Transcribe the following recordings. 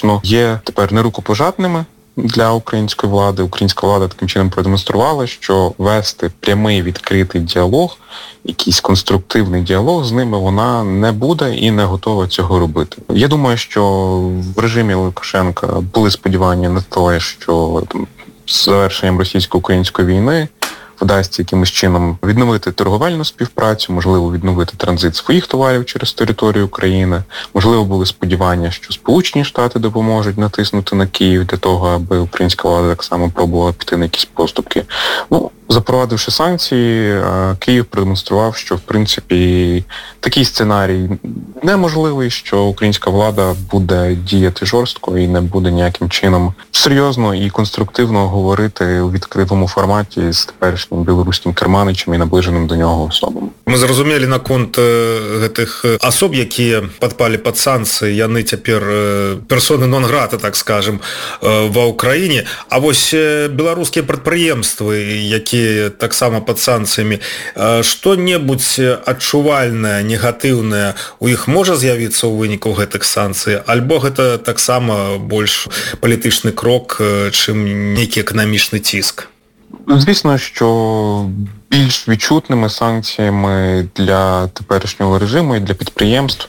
фактично є тепер нерукопожатними для української влади. Українська влада таким чином продемонструвала, що вести прямий відкритий діалог, якийсь конструктивний діалог з ними вона не буде і не готова цього робити. Я думаю, що в режимі Лукашенка були сподівання на те, що з завершенням російсько-української війни вдасться якимось чином відновити торговельну співпрацю, можливо, відновити транзит своїх товарів через територію України. Можливо, були сподівання, що Сполучені Штати допоможуть натиснути на Київ для того, аби українська влада так само пробувала піти на якісь поступки. Запровадивши санкції, Київ продемонстрував, що, в принципі, такий сценарій неможливий, що українська влада буде діяти жорстко і не буде ніяким чином серйозно і конструктивно говорити у відкритому форматі з теперішнім білоруським керманичем і наближеним до нього особам. Мы зразумелі наконт гэтых асоб, якія падпалі пад санкцыі, яны цяпер персоны нон-грата, так скажем, ва ўкраіне. А вось беларускія прадпрыемствы, якія таксама пад санкцыямі, што-небудзь адчувальнае, негатыўнае у іх можа з'явіцца ў выніку гэтых санкцый, альбо гэта таксама больш палітычны крок, чым нейкі эканамічны ціск? Звісно, що більш відчутними санкціями для теперішнього режиму і для підприємств,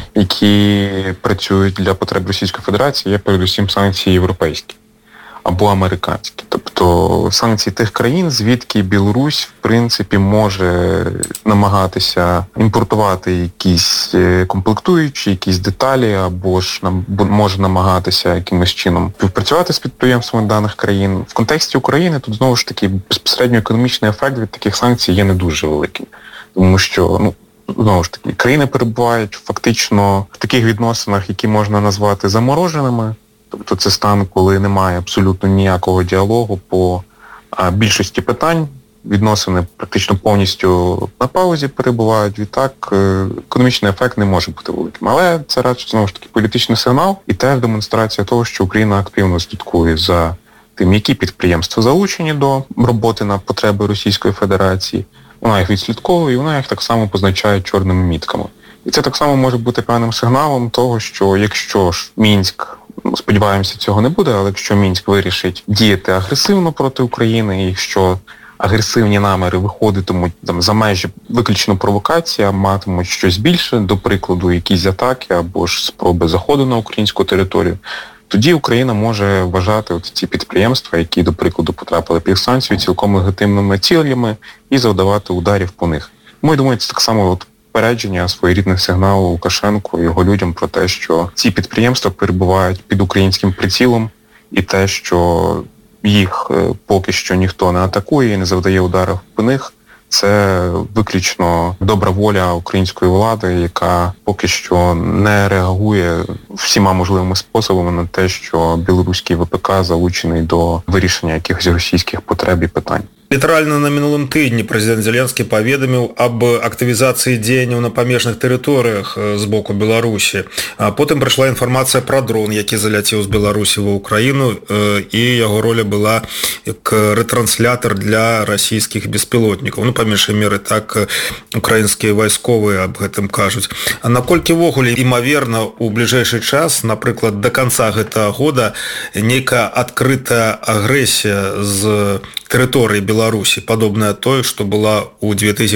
які працюють для потреб Російської Федерації, є передусім санкції європейські або американські. Тобто санкції тих країн, звідки Білорусь, в принципі, може намагатися імпортувати якісь комплектуючі, якісь деталі, або ж може намагатися якимось чином співпрацювати з підприємствами даних країн. В контексті України тут, знову ж таки, безпосередньо економічний ефект від таких санкцій є не дуже великим. Тому що, знову ж таки, країни перебувають фактично в таких відносинах, які можна назвати замороженими. Тобто це стан, коли немає абсолютно ніякого діалогу по більшості питань. Відносини практично повністю на паузі перебувають. Відтак економічний ефект не може бути великим. Але це радше, знову ж таки, політичний сигнал і теж демонстрація того, що Україна активно слідкує за тим, які підприємства залучені до роботи на потреби Російської Федерації. Вона їх відслідковує і вона їх так само позначає чорними мітками. І це так само може бути певним сигналом того, що якщо ж Мінськ, сподіваємося, цього не буде, але якщо Мінськ вирішить діяти агресивно проти України, і якщо агресивні наміри виходитимуть за межі виключно провокації, а матимуть щось більше, до прикладу, якісь атаки або ж спроби заходу на українську територію, тоді Україна може вважати ці підприємства, які, до прикладу, потрапили під санкції, цілком легітимними цілями і завдавати ударів по них. Я думаю, це так само попередження, своєрідний сигнал Лукашенку і його людям про те, що ці підприємства перебувають під українським прицілом, і те, що їх поки що ніхто не атакує і не завдає ударів по них, це виключно добра воля української влади, яка поки що не реагує всіма можливими способами на те, що білоруський ВПК залучений до вирішення якихось російських потреб і питань. Літаральна на мінулым тыдні прэзідэнт Зеленскі паведаміў аб актывізацыі дзеянняў на памежных тэрыторыях з боку Беларусі. Потым прыйшла інфармацыя пра дрон, які заляцеў з Беларусі ва ўкраіну, і яго роля была як рэтранслятар для расійскіх беспілотнікаў. Па меншай меры так украінскія вайсковыя аб гэтым кажуць. А наколькі ввогуле імаверна ў бліжэйшы час, напрыклад, да канца гэтага года нейкая адкрытая агрэсія з тэрыторыі Беларусі, падобная той, што була у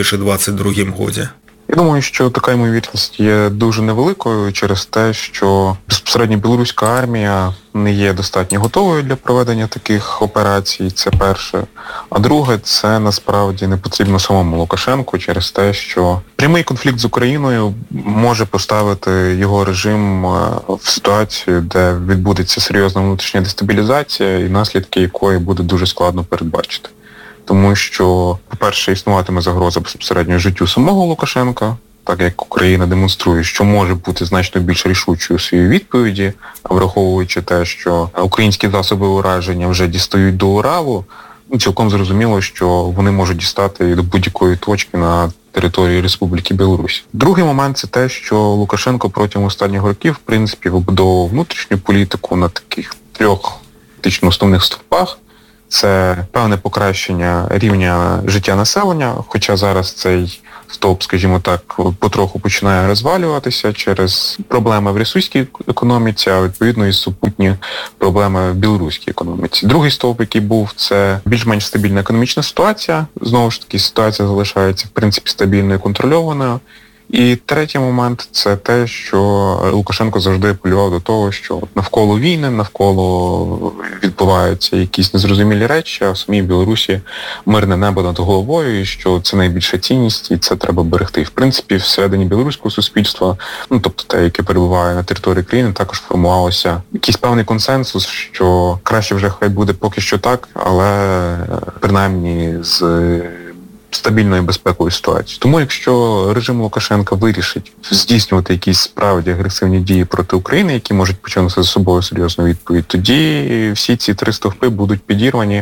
2022 годзе? Я думаю, що така ймовірність є дуже невеликою через те, що безпосередньо білоруська армія не є достатньо готовою для проведення таких операцій, це перше. А друге, це насправді не потрібно самому Лукашенку через те, що прямий конфлікт з Україною може поставити його режим в ситуацію, де відбудеться серйозна внутрішня дестабілізація і наслідки якої буде дуже складно передбачити. Тому що, по-перше, існуватиме загроза безпосередньо життю самого Лукашенка, так як Україна демонструє, що може бути значно більш рішучою у своїй відповіді, враховуючи те, що українські засоби ураження вже дістають до Уралу, цілком зрозуміло, що вони можуть дістати до будь-якої точки на території Республіки Білорусь. Другий момент – це те, що Лукашенко протягом останніх років, в принципі, вибудовував внутрішню політику на таких трьох фактично основних стовпах. Це певне покращення рівня життя населення, хоча зараз цей стовп, скажімо так, потроху починає розвалюватися через проблеми в російській економіці, а відповідно і супутні проблеми в білоруській економіці. Другий стовп, який був, це більш-менш стабільна економічна ситуація. Знову ж таки, ситуація залишається, в принципі, стабільною і контрольованою. І третій момент – це те, що Лукашенко завжди апелював до того, що навколо війни, навколо відбуваються якісь незрозумілі речі, а в самій Білорусі мирне небо над головою, і що це найбільша цінність, і це треба берегти. І, в принципі, всередині білоруського суспільства, тобто те, яке перебуває на території країни, також формувалося якийсь певний консенсус, що краще вже хай буде поки що так, але принаймні з стабільною безпековою ситуацією. Тому якщо режим Лукашенка вирішить здійснювати якісь справді агресивні дії проти України, які можуть починати за собою серйозну відповідь, тоді всі ці три стовпи будуть підірвані,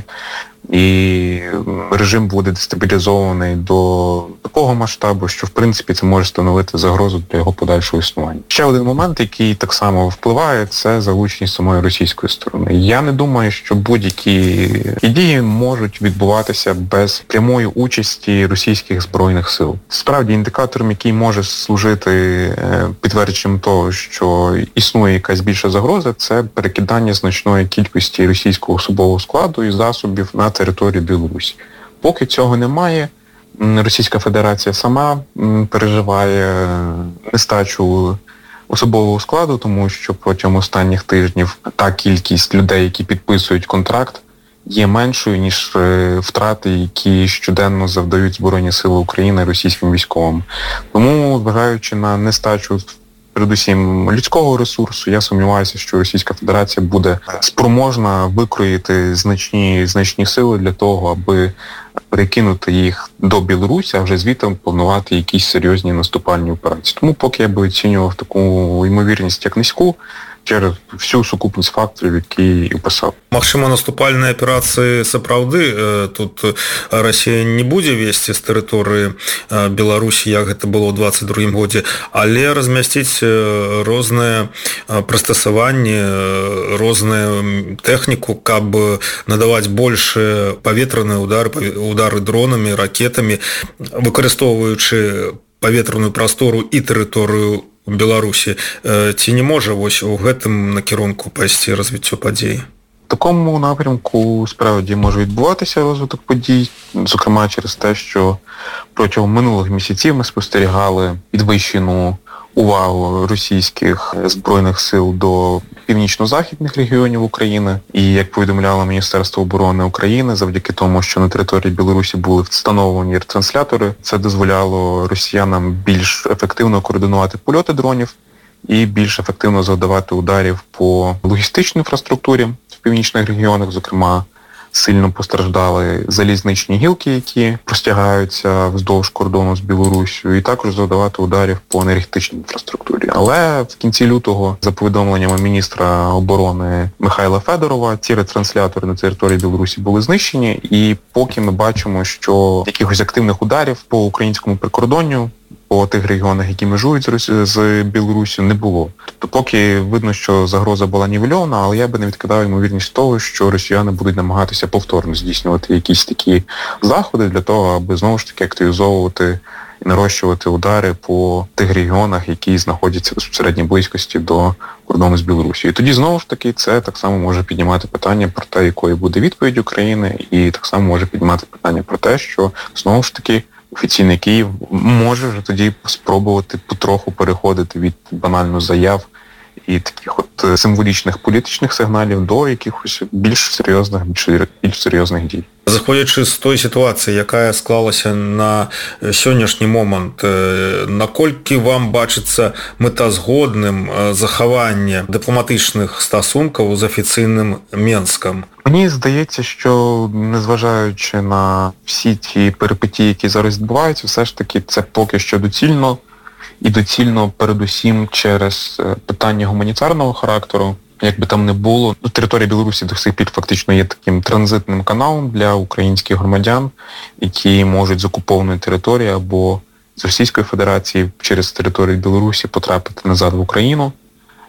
і режим буде дестабілізований до такого масштабу, що в принципі це може становити загрозу для його подальшого існування. Ще один момент, який так само впливає, це залученість самої російської сторони. Я не думаю, що будь-які дії можуть відбуватися без прямої участі російських збройних сил. Справді, індикатором, який може служити підтвердженням того, що існує якась більша загроза, це перекидання значної кількості російського особового складу і засобів на територію Білорусі. Поки цього немає, Російська Федерація сама переживає нестачу особового складу, тому що протягом останніх тижнів та кількість людей, які підписують контракт, є меншою, ніж втрати, які щоденно завдають Збройні Сили України російським військовим. Тому, зважаючи на нестачу передусім людського ресурсу, я сумніваюся, що Російська Федерація буде спроможна викроїти значні сили для того, аби перекинути їх до Білорусі, а вже звідти планувати якісь серйозні наступальні операції. Тому поки я би оцінював таку ймовірність як низьку, через всю сукупність факторів, які описав. Магчыма, наступальныя аперацыі сапраўды тут Расія не будзе весці з тэрыторыі Беларусі, як гэта было ў 22 годзе, але размясціць розныя прыстасаванні, розную тэхніку, каб надаваць больш паветраныя удары дронамі, ракетамі, выкарыстоўваючы паветраную прастору і тэрыторыю Беларусі. Ці не можа вось у гэтым накірунку пайсці развіццё падзей? В такому напрямку справді може відбуватися розвиток подій, зокрема через те, що протягом минулих місяців ми спостерігали підвищену увагу російських збройних сил до північно-західних регіонів України. І, як повідомляло Міністерство оборони України, завдяки тому, що на території Білорусі були встановлені ретранслятори, це дозволяло росіянам більш ефективно координувати польоти дронів і більш ефективно завдавати ударів по логістичній інфраструктурі в північних регіонах, зокрема, сильно постраждали залізничні гілки, які простягаються вздовж кордону з Білоруссю, і також завдавати ударів по енергетичній інфраструктурі. Але в кінці лютого, за повідомленнями міністра оборони Михайла Федорова, ці ретранслятори на території Білорусі були знищені, і поки ми бачимо, що якихось активних ударів по українському прикордонню по тих регіонах, які межують з Білоруссю, не було. Тобто поки видно, що загроза була нівельована, але я би не відкидав ймовірність того, що росіяни будуть намагатися повторно здійснювати якісь такі заходи для того, аби знову ж таки активізовувати і нарощувати удари по тих регіонах, які знаходяться в безпосередній близькості до кордону з Білорусі. І тоді знову ж таки це так само може піднімати питання про те, якою буде відповідь України, і так само може піднімати питання про те, що знову ж таки офіційний Київ може вже тоді спробувати потроху переходити від банально заяв і таких от символічних політичних сигналів до якихось більш серйозних дій. Заходячи з той ситуації, яка склалася на сённяшні момант, наколькі вам бачыцца мэтазгодным захаванне дыпламатычных стасункаў з афіцыйным Менскам? Мені здається, що незважаючи на всі ті перипетії, які зараз відбуваються, все ж таки це поки що доцільно. І доцільно передусім через питання гуманітарного характеру. Як би там не було, територія Білорусі до сих пір фактично є таким транзитним каналом для українських громадян, які можуть з окупованої території або з Російської Федерації через територію Білорусі потрапити назад в Україну.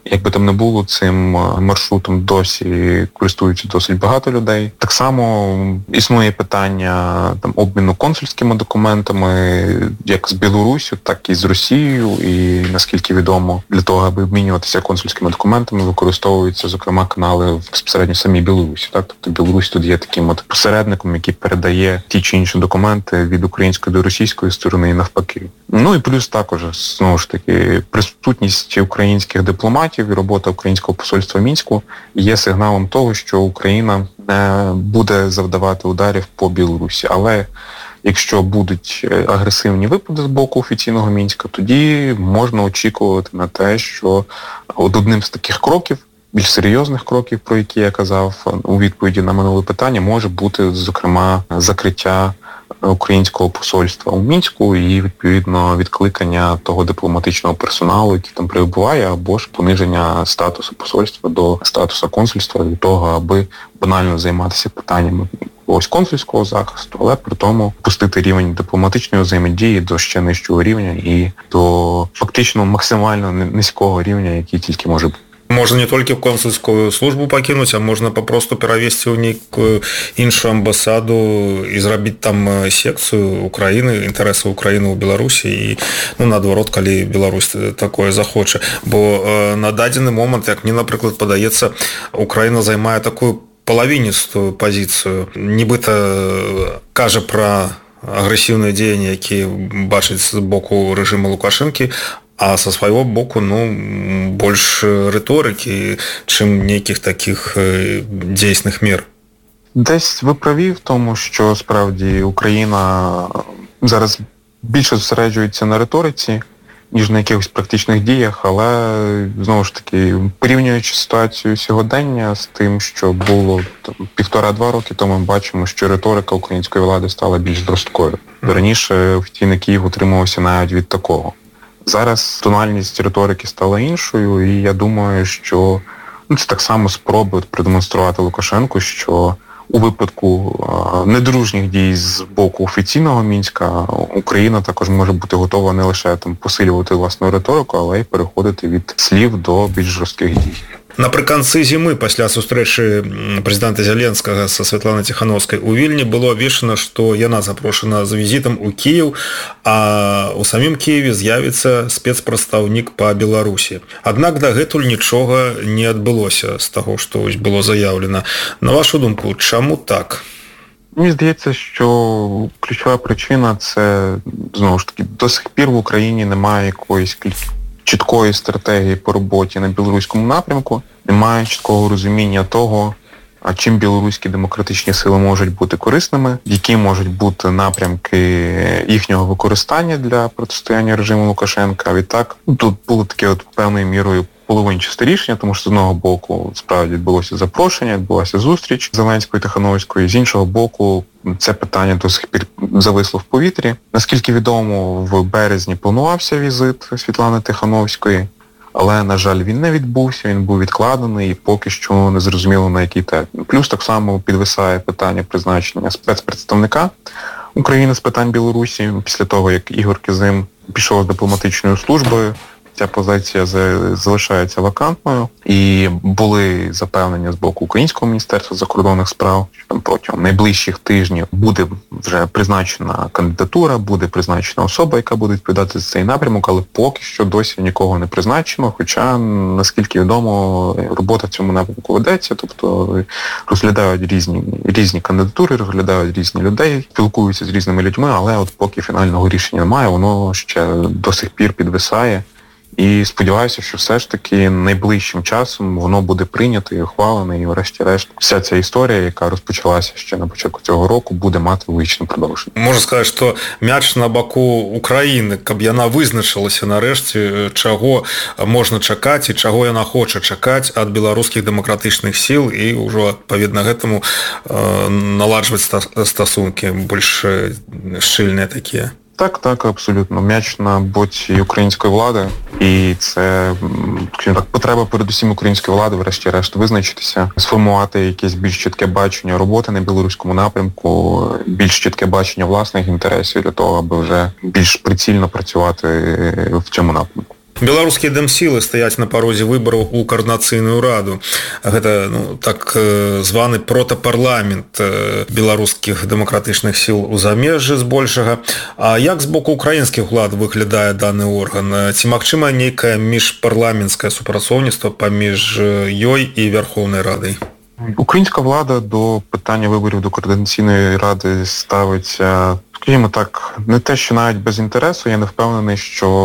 Як би там не було, цим маршрутом досі користуються досить багато людей. Так само існує питання там обміну консульськими документами, як з Білоруссю, так і з Росією. І, наскільки відомо, для того, аби обмінюватися консульськими документами, використовуються, зокрема, канали безпосередньо самій Білорусі. Так? Тобто Білорусь тут є таким от посередником, який передає ті чи інші документи від української до російської сторони і навпаки. Ну і плюс також, знову ж таки, присутність українських дипломатів і робота українського посольства в Мінську є сигналом того, що Україна не буде завдавати ударів по Білорусі. Але якщо будуть агресивні випади з боку офіційного Мінська, тоді можна очікувати на те, що одним з таких кроків, більш серйозних кроків, про які я казав у відповіді на минуле питання, може бути, зокрема, закриття українського посольства у Мінську і, відповідно, відкликання того дипломатичного персоналу, який там перебуває, або ж пониження статусу посольства до статусу консульства, для того, аби банально займатися питаннями ось консульського захисту, але при тому пустити рівень дипломатичної взаємодії до ще нижчого рівня і до фактично максимально низького рівня, який тільки може бути. Можна не толькі консульскую службу пакінуць, а можна папросту перавесці ў нейкую іншую амбасаду і зрабіць там секцыю Украіны, інтарэсы Украіны ў Беларусі і, ну, наадварот, калі Беларусь такое захоча. Бо на дадзены момант, як мне, напрыклад, падаецца, Украіна займае такую палавіністую пазіцыю. Нібыта кажа пра агрэсіўныя дзеянні, якія бачыць з боку рэжыма Лукашэнкі, а со свайго боку, ну, больш рыторыкі, чым нейкіх таких дзейсных мер. Десь ви праві в тому, що справді Україна зараз більше зосереджується на риториці, ніж на якихось практичних діях, але, знову ж таки, порівнюючи ситуацію сьогодення з тим, що було 1,5-2 роки тому, ми бачимо, що риторика української влади стала більш жорсткою. Раніше офіційний Київ утримувався навіть від такого. Зараз тональність риторики стала іншою, і я думаю, що це так само спроби продемонструвати Лукашенку, що у випадку недружніх дій з боку офіційного Мінська Україна також може бути готова не лише там посилювати власну риторику, але й переходити від слів до більш жорстких дій. Напрыканцы зімы, пасля сустрэчы прэзідэнта Зеленскага са Святланай Ціхановскай у Вільні, было абвешчана, што яна запрошана з візітам у Кіеў, а ў самім Кіеве з'явіцца спецпрадстаўнік па Беларусі. Аднак дагэтуль нічога не адбылося з таго, што было заяўлена. На вашу думку, чаму так? Мені здається, що ключова причина – це, знову ж таки, до сих пір в Україні немає якоїсь чіткої стратегії по роботі на білоруському напрямку, немає чіткого розуміння того, чим білоруські демократичні сили можуть бути корисними, які можуть бути напрямки їхнього використання для протистояння режиму Лукашенка. Відтак, тут було таке от певною мірою половинчасте рішення, тому що з одного боку справді відбулося запрошення, відбулася зустріч Зеленської та Тихановської, з іншого боку це питання до сих пір зависло в повітрі. Наскільки відомо, в березні планувався візит Світлани Тихановської, але, на жаль, він не відбувся, він був відкладений і поки що не зрозуміло на який термін. Плюс так само підвисає питання призначення спецпредставника України з питань Білорусі після того, як Ігор Кизим пішов з дипломатичною службою. Ця позиція залишається вакантною і були запевнення з боку Українського міністерства закордонних справ, що там протягом найближчих тижнів буде вже призначена кандидатура, буде призначена особа, яка буде відповідати за цей напрямок, але поки що досі нікого не призначено, хоча, наскільки відомо, робота в цьому напрямку ведеться, тобто розглядають різні кандидатури, розглядають різні людей, спілкуються з різними людьми, але от поки фінального рішення немає, воно ще до сих пір підвисає. І сподіваюся, що все ж таки найближчим часом воно буде прийнято і ухвалене, і врешті-решт вся ця історія, яка розпочалася ще на початку цього року, буде мати логічне продовження. Можна сказати, що мяч на боку України, каб яна визначилася нарешті, чого можна чакати і чого яна хоче чакати від білоруських демократичних сил і вже, відповідно гэтаму, наладжувати стосунки більш щільні такі. Так, абсолютно. М'яч на боці української влади, і це, скажімо так, потреба передусім української влади, врешті-решт, визначитися, сформувати якесь більш чітке бачення роботи на білоруському напрямку, більш чітке бачення власних інтересів для того, аби вже більш прицільно працювати в цьому напрямку. Беларускія дэмсілы стаяць на парозе выбараў у каардынацыйную раду. Гэта так званы протапарламент беларускіх дэмакратычных сіл у замежжы збольшага. А як з боку украінскіх улад выглядае даны орган? Ці магчыма нейкае міжпарламенцкае супрацоўніцтва паміж ёй і Вярхоўнай Радай? Українська влада до питання виборів до Координаційної ради ставиться, скажімо так, не те, що навіть без інтересу. Я не впевнений,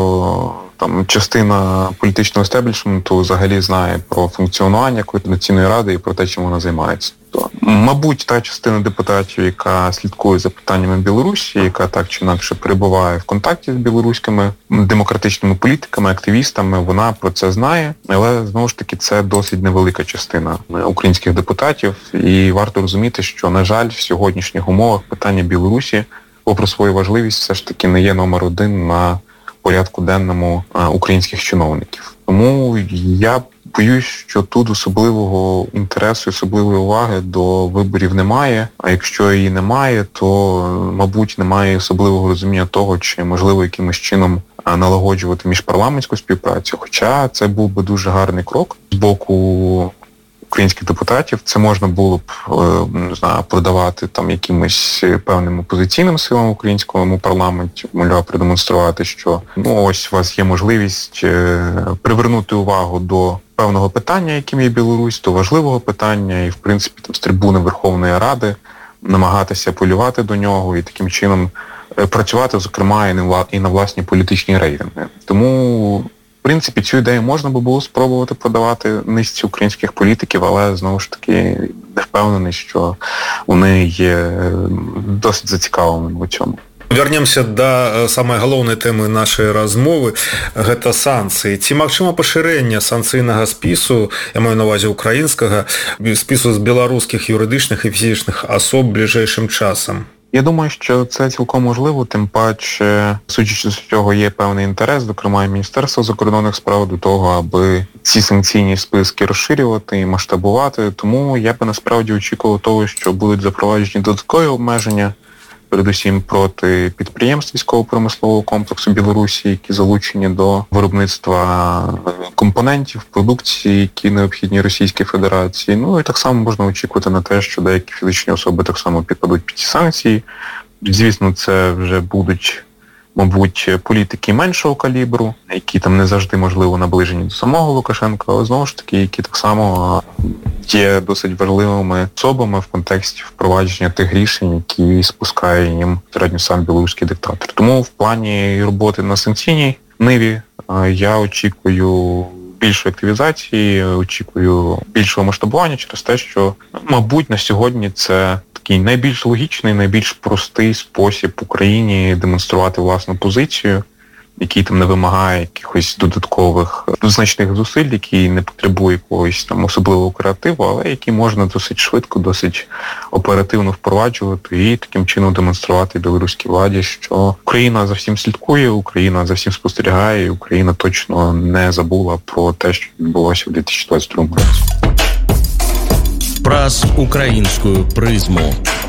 що там частина політичного естеблішменту взагалі знає про функціонування Координаційної ради і про те, чим вона займається. Мабуть, та частина депутатів, яка слідкує за питаннями Білорусі, яка так чи інакше перебуває в контакті з білоруськими демократичними політиками, активістами, вона про це знає, але, знову ж таки, це досить невелика частина українських депутатів, і варто розуміти, що, на жаль, в сьогоднішніх умовах питання Білорусі, попри свою важливість, все ж таки не є номер один на порядку денному українських чиновників. Тому я боюсь, що тут особливого інтересу, особливої уваги до виборів немає. А якщо її немає, то, мабуть, немає особливого розуміння того, чи можливо якимось чином налагоджувати міжпарламентську співпрацю. Хоча це був би дуже гарний крок з боку українських депутатів. Це можна було б, не знаю, продавати там якимось певним опозиційним силам в українському парламенті, мовляв, продемонструвати, що ось у вас є можливість привернути увагу до певного питання, яким є Білорусь, до важливого питання, і, в принципі, там з трибуни Верховної Ради намагатися полювати до нього і таким чином працювати, зокрема, і на власні політичні рейтинги. Тому, в принципі, цю ідею можна би було спробувати продавати низці українських політиків, але, знову ж таки, не впевнений, що вони є досить зацікавленими у цьому. Вернемся да самай галоўнай тэмы нашай размовы, гэта санкцыі. Ці магчыма пашырэнне санкцыйнага спісу, я маю на ўвазе украінскага, спісу з беларускіх юридичних і фізичних асоб ближайшим часом? Я думаю, що це цілком можливо, тим паче, судячи з цього, є певний інтерес, зокрема, і Міністерства закордонних справ до того, аби ці санкційні списки розширювати і масштабувати. Тому я би насправді очікував того, що будуть запроваджені додаткові обмеження, передусім проти підприємств військово-промислового комплексу Білорусі, які залучені до виробництва компонентів, продукції, які необхідні Російській Федерації. Ну і так само можна очікувати на те, що деякі фізичні особи так само підпадуть під ці санкції. Звісно, це вже будуть, мабуть, політики меншого калібру, які там не завжди, можливо, наближені до самого Лукашенка, але знову ж таки, які так само є досить важливими особами в контексті впровадження тих рішень, які спускає їм середньо сам білоруський диктатор. Тому в плані роботи на санкційній ниві я очікую більшої активізації, очікую більшого масштабування через те, що, мабуть, на сьогодні це такий найбільш логічний, найбільш простий спосіб Україні демонструвати власну позицію, який там не вимагає якихось додаткових значних зусиль, який не потребує якогось там особливого креативу, але який можна досить швидко, досить оперативно впроваджувати і таким чином демонструвати білоруській владі, що Україна за всім слідкує, Україна за всім спостерігає, і Україна точно не забула про те, що відбулося в 2022 році. Праз українську призму.